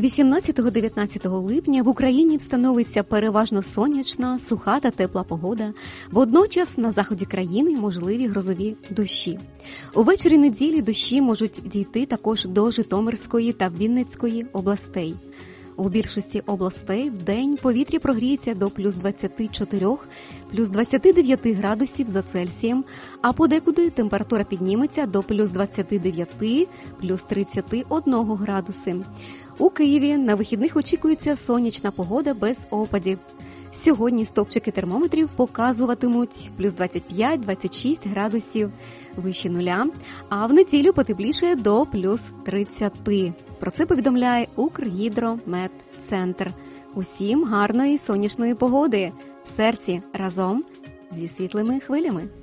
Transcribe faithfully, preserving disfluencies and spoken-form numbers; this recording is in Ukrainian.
вісімнадцятого-дев'ятнадцятого липня в Україні встановиться переважно сонячна, суха та тепла погода. Водночас на заході країни можливі грозові дощі. Увечері неділі дощі можуть дійти також до Житомирської та Вінницької областей. У більшості областей вдень повітря прогріється до плюс двадцяти чотирьох, плюс двадцяти дев'яти градусів за Цельсієм, а подекуди температура підніметься до плюс двадцяти дев'яти, плюс тридцяти одного градуси. У Києві на вихідних очікується сонячна погода без опадів. Сьогодні стовпчики термометрів показуватимуть плюс двадцять п'ять - двадцять шість градусів вище нуля, а в неділю потепліше до плюс тридцяти. Про це повідомляє Укргідрометцентр. Усім гарної сонячної погоди в серці разом зі світлими хвилями.